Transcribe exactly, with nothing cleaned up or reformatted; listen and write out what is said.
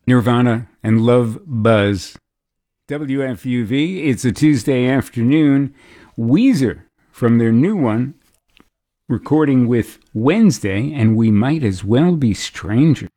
Nirvana and Love Buzz. W F U V, it's a Tuesday afternoon. Weezer from their new one, recording with Wednesday, and We Might As Well Be Strangers.